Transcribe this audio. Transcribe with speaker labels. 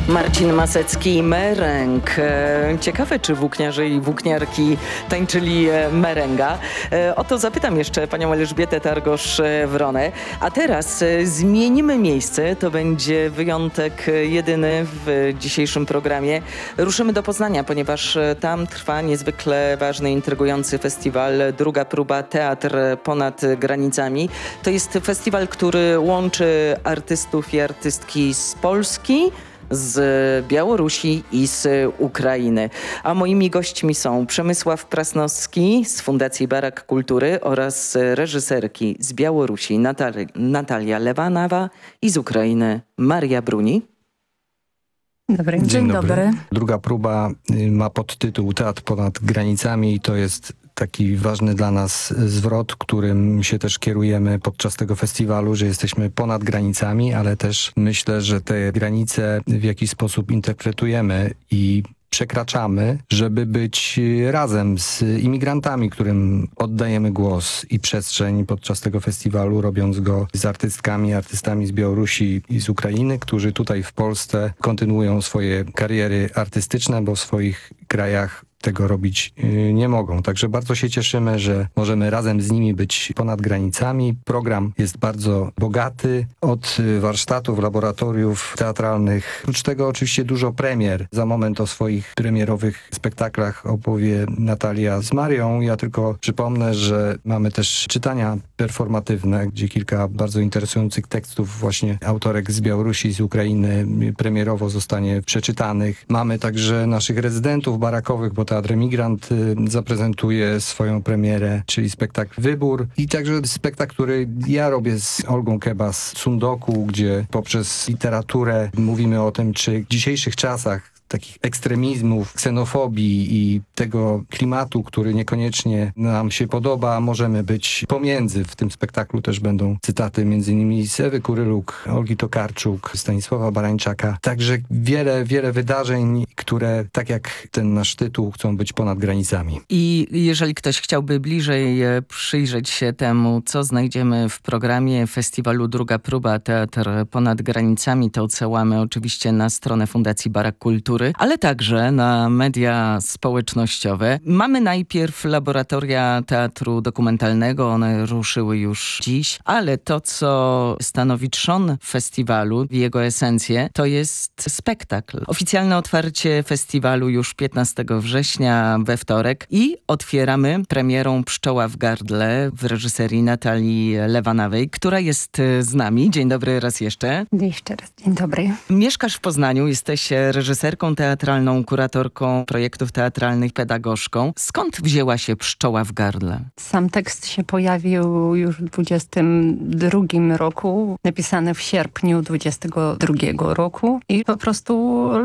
Speaker 1: Marcin Masecki, merenг. Ciekawe, czy włókniarze i włókniarki tańczyli merenga. O to zapytam jeszcze panią Elżbietę Targosz-Wronę. A teraz zmienimy miejsce. To będzie wyjątek jedyny w dzisiejszym programie. Ruszymy do Poznania, ponieważ tam trwa niezwykle ważny, intrygujący festiwal. Druga próba Teatr ponad granicami. To jest festiwal, który łączy artystów i artystki z Polski, z Białorusi i z Ukrainy. A moimi gośćmi są Przemysław Prasnowski z Fundacji Barak Kultury oraz reżyserki z Białorusi Natalia Lewanowa i z Ukrainy Maria Bruni.
Speaker 2: Dzień dobry.
Speaker 3: Druga próba ma podtytuł Teatr ponad granicami i to jest taki ważny dla nas zwrot, którym się też kierujemy podczas tego festiwalu, że jesteśmy ponad granicami, ale też myślę, że te granice w jakiś sposób interpretujemy i przekraczamy, żeby być razem z imigrantami, którym oddajemy głos i przestrzeń podczas tego festiwalu, robiąc go z artystami z Białorusi i z Ukrainy, którzy tutaj w Polsce kontynuują swoje kariery artystyczne, bo w swoich krajach tego robić nie mogą. Także bardzo się cieszymy, że możemy razem z nimi być ponad granicami. Program jest bardzo bogaty, od warsztatów, laboratoriów teatralnych. Oprócz tego oczywiście dużo premier. Za moment o swoich premierowych spektaklach opowie Natalia z Marią. Ja tylko przypomnę, że mamy też czytania performatywne, gdzie kilka bardzo interesujących tekstów właśnie autorek z Białorusi, z Ukrainy premierowo zostanie przeczytanych. Mamy także naszych rezydentów barakowych, bo Teatr Emigrant zaprezentuje swoją premierę, czyli spektakl Wybór i także spektakl, który ja robię z Olgą Keba z Sundoku, gdzie poprzez literaturę mówimy o tym, czy w dzisiejszych czasach takich ekstremizmów, ksenofobii i tego klimatu, który niekoniecznie nam się podoba, możemy być pomiędzy. W tym spektaklu też będą cytaty m.in. z Ewy Kuryluk, Olgi Tokarczuk, Stanisława Barańczaka. Także wiele wydarzeń, które, tak jak ten nasz tytuł, chcą być ponad granicami.
Speaker 1: I jeżeli ktoś chciałby bliżej przyjrzeć się temu, co znajdziemy w programie festiwalu Druga Próba Teatr ponad granicami, to odsyłamy oczywiście na stronę Fundacji Barak Kultury, ale także na media społecznościowe. Mamy najpierw laboratoria teatru dokumentalnego, one ruszyły już dziś, ale to, co stanowi trzon festiwalu, jego esencję, to jest spektakl. Oficjalne otwarcie festiwalu już 15 września we wtorek i otwieramy premierą Pszczoła w gardle w reżyserii Natalii Lewanowej, która jest z nami. Dzień dobry raz jeszcze.
Speaker 2: Jeszcze raz dzień dobry.
Speaker 1: Mieszkasz w Poznaniu, jesteś reżyserką teatralną, kuratorką projektów teatralnych, pedagogzką. Skąd wzięła się Pszczoła w gardle?
Speaker 2: Sam tekst się pojawił już w 22 roku, napisany w sierpniu 22 roku i po prostu